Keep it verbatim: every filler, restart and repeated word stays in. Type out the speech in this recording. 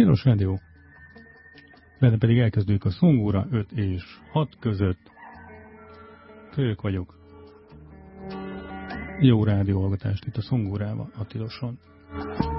Tilos Rádió. Benne pedig elkezdődik a Szongóra öt és hat között. Kölyök vagyok. Jó rádióhallgatást itt a Szongórában, a Tiloson.